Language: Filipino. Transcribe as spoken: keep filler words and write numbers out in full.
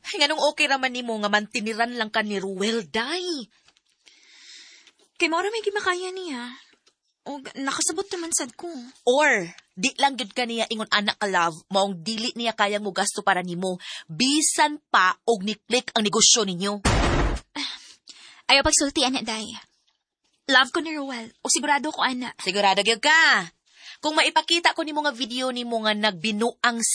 Nga nung okay raman ni mo nga mantiniran lang ka ni Ruel, day. Kay maura may gimakaya niya. O nakasabot naman sad ko. Or, di lang yun ka niya ingon anak ka love, maong dili niya kayang mo gasto para nimo. Bisan pa og ni-click ang negosyo ninyo. Ayaw pagsulti, anak, day. Love ko ni Ruel. O sigurado ko, anak. Sigurado gyud ka. Kung maipakita ko nimo nga video nimo nga nagbinuang